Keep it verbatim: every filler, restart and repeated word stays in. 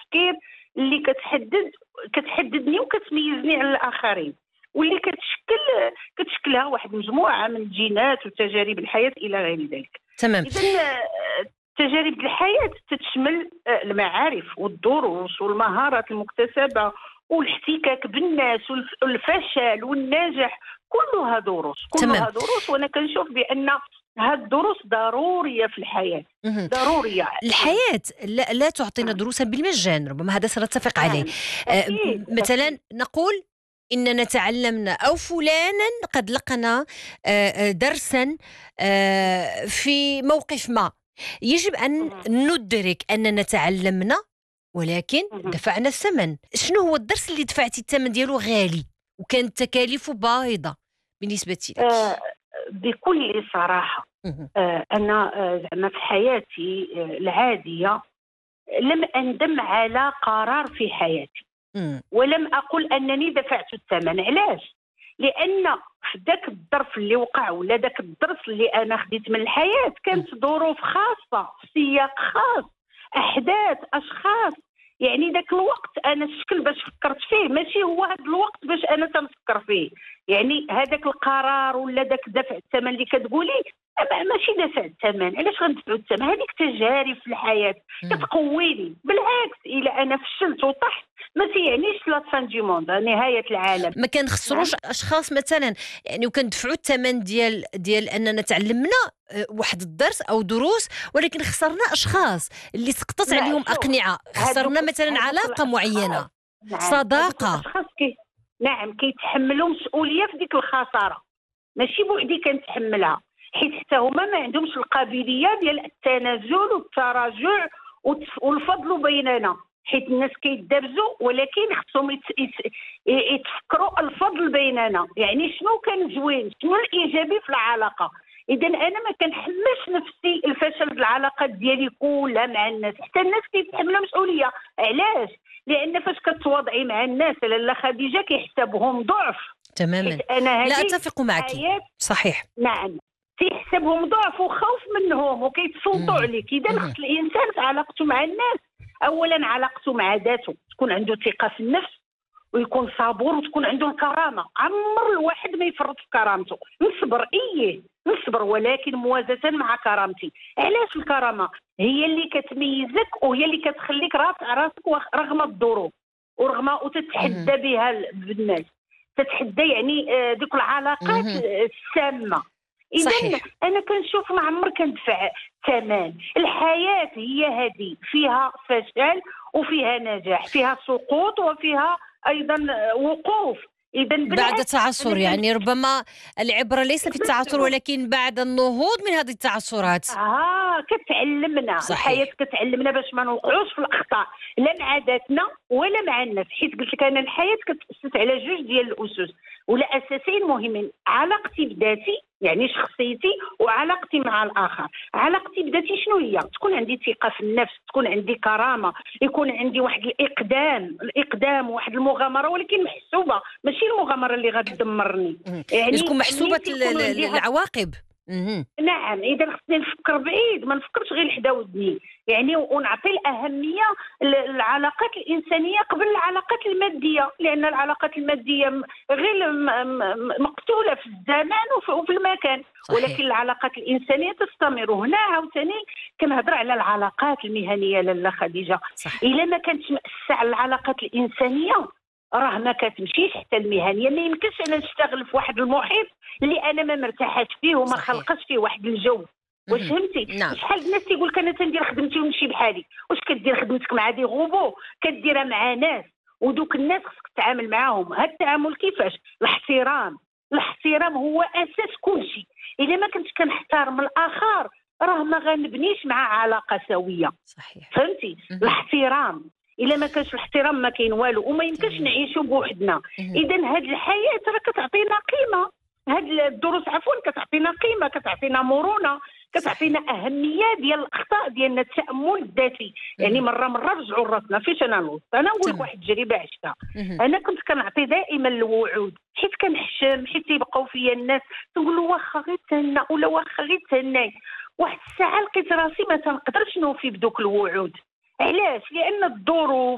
التفكير اللي كتحدد كتحددني وكتميزني على الاخرين، واللي كتشكل كتشكلها واحد المجموعه من الجينات وتجارب الحياه الى غير ذلك. تمام. اذا تجارب الحياه تتشمل المعارف والدروس والمهارات المكتسبه والاحتكاك بالناس والفشل والنجاح، كلها دروس كلها تمام. دروس. وانا كنشوف بان هاد الدروس ضروريه في الحياه. مهم. ضروريه. الحياة لا, لا تعطينا نعم. دروسا بالمجان، ربما هذا سنتفق عليه. نعم. آه أكيد. مثلا أكيد. نقول إننا تعلمنا أو فلانا قد لقنا آه درسا آه في موقف ما، يجب أن مهم. ندرك أننا تعلمنا ولكن مهم. دفعنا الثمن. شنو هو الدرس اللي دفعتي الثمن ديالو غالي وكانت تكاليفه باهظة بالنسبة لك؟ آه بكل صراحه، مهم. آه انا آه زعما في حياتي آه العاديه لم اندم على قرار في حياتي، مم. ولم اقل انني دفعت الثمن. علاش؟ لان في ذاك الظرف اللي وقع ولا ذاك الدرس اللي انا خديت من الحياه كانت ظروف خاصه في سياق خاص، احداث، اشخاص. يعني ذاك الوقت انا الشكل باش فكرت فيه ماشي هو هذا الوقت باش انا تنفكر فيه. يعني هذاك القرار ولا ذاك دفع الثمن اللي كتقولي ماشي دفع الثمن. علاش غندفعوا الثمن؟ هذيك تجارب في الحياه كتقويني. بالعكس، الى انا فشلت وطحت ما تيعنيش لا فان دي موند، نهايه العالم. ما كنخسروش اشخاص مثلا يعني وكندفعوا الثمن ديال ديال اننا تعلمنا واحد الدرس او دروس، ولكن خسرنا اشخاص اللي سقطت عليهم اقنعه، خسرنا مثلا علاقه معينه. نعم. صداقه. اشخاص كي نعم كيتحملوا مسؤوليه في ديك الخساره، ماشي بوحدي كنتحملها، حيت حتى هما ما عندهمش القابليه ديال التنازل والتراجع والفضل بيننا، حيت الناس كيتدابزوا ولكن خصهم يت... يت... يتفكروا الفضل بيننا. يعني شنو كان زوين، شنو الايجابي في العلاقه. اذا انا ما كنحملش نفسي الفشل في العلاقات ديالي كلها مع الناس، حتى الناس كيتحملوا مسؤوليه. علاش؟ لان فاش كتواضعي مع الناس لاله خديجه كيحسبهم ضعف. تماما. أنا لا اتفق معك. صحيح. نعم، تيحسبهم ضعف وخوف منهم وكيتصوتوا عليك. اذا خص الانسان في علاقته مع الناس اولا علاقته مع ذاته تكون عنده ثقه في النفس ويكون صبور وتكون عنده الكرامه. عمر الواحد ما يفرط في كرامته. نصبر ايه نصبر ولكن موازاه مع كرامتي. علاش الكرامه هي اللي كتميزك وهي اللي كتخليك رافع راسك رغم الظروف ورغم وتتحدى بها بالناس، تتحدى يعني ذوك العلاقات السامه. إذا أنا كنشوف ما عمر كندفع ثمن. الحياة هي هذه، فيها فشل وفيها نجاح، فيها سقوط وفيها أيضا وقوف. إذا بعد تعثر، يعني ربما العبرة ليس في التعثر ولكن بعد النهوض من هذه التعثرات. آه كتعلمنا. صحيح. الحياة كتعلمنا باش ما نوقعوش في الأخطاء لا مع ذاتنا ولا مع الناس، حيت قلت لك أنا الحياة كتأسس على جوج ديال الأسس ولا أساسين مهمين: علاقتي بذاتي يعني شخصيتي، وعلاقتي مع الآخر. علاقتي بذاتي شنو هي؟ تكون عندي ثقة في النفس، تكون عندي كرامة، يكون عندي واحد الإقدام الإقدام واحد المغامرة ولكن محسوبة، ماشي المغامرة اللي غادي تدمرني. يعني تكون محسوبة العواقب. نعم. إذا خصني نفكر بعيد، ما نفكرش غير لحدا ودني، يعني ونعطي الأهمية للعلاقات الإنسانية قبل العلاقات المادية، لأن العلاقات المادية غير مقتولة في الزمان وفي المكان. صحيح. ولكن العلاقات الإنسانية تستمر. هنا عاوتاني كنهضر على العلاقات المهنية لاله خديجة. إلا ما كانتش مأسسة على العلاقات الإنسانية راه ما كتمشيش حتى المهنيه. ما يمكنش انا نشتغل في واحد المحيط اللي انا ما مرتاحاش فيه وما خلقش فيه واحد الجو. واش فهمتي؟ نعم. شحال الناس تيقول لك انا تندير خدمتي ونمشي بحالي. واش كدير خدمتك مع دي غوبو؟ كديرها مع ناس، ودوك الناس خصك تتعامل معاهم. هذا التعامل كيفاش؟ الاحترام. الاحترام هو اساس كل شيء. اذا ما كنتش كنحترم الاخر راه ما غنبنيش معاه علاقه سويه. صحيح. فهمتي؟ الاحترام. إلا ما كانش الاحترام ما كاين والو وما يمكنش نعيشوا بوحدنا. إذا هاد الحياة راه كتعطينا قيمة، هاد الدروس عفوا كتعطينا قيمة، كتعطينا مرونة، كتعطينا أهمية ديال الأخطاء ديالنا، التأمل الذاتي. يعني مرة مرة رجعوا لراسنا فيش أنا نوصل. أنا نقول لك واحد التجربة عشتها. أنا كنت كنعطي دائما الوعود حيت كنحشم، حيت تيبقاو فيا الناس تقول له واخا غير تهنى ولا واخا غير تهناي. واحد الساعة لقيت راسي ما تنقدرش نوفي بدوك الوعود. علاش؟ لأن الظروف